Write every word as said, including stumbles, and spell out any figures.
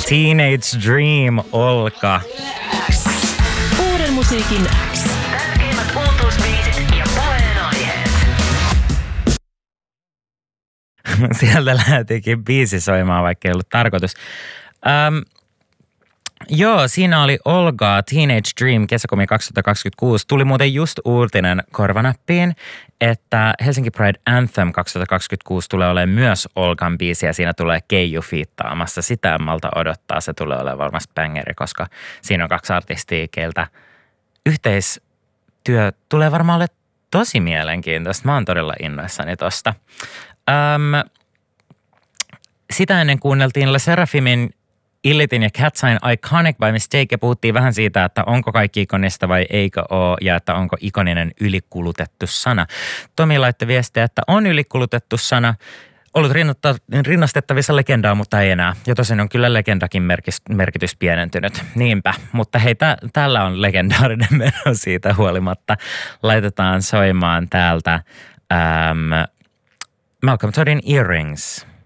Teenage Dream, Olka. Uuden musiikin X. Tärkeimmät uutuusbiisit ja puheenaiheet. Sieltä lähtikin biisi soimaan, vaikka ei ollut tarkoitus. Ähm, joo, siinä oli Olga, Teenage Dream, kesäkomi kaksituhattakaksikymmentäkuusi. Tuli muuten just uutinen korvanappiin, että Helsinki Pride Anthem kaksituhattakaksikymmentäkuusi tulee olemaan myös Olgan biisi ja siinä tulee Keiju fiittaamassa. Sitä en malta odottaa, se tulee olemaan varmasti bangeri, koska siinä on kaksi artistia, keiltä yhteistyö tulee varmaan olemaan tosi mielenkiintoista. Mä oon todella innoissani tosta. Öm, sitä ennen kuunneltiin Le Seraphimin Illitin ja Catsign Iconic by Mistake ja puhuttiin vähän siitä, että onko kaikki ikonista vai eikö ole ja että onko ikoninen ylikulutettu sana. Tomi laittoi viestiä, että on ylikulutettu sana, ollut rinnastettavissa legendaa, mutta ei enää. Ja tosin on kyllä legendakin merkitys pienentynyt. Niinpä, mutta hei, tä, täällä on legendaarinen meno siitä huolimatta. Laitetaan soimaan täältä ähm, Malcolm Toddin Earrings.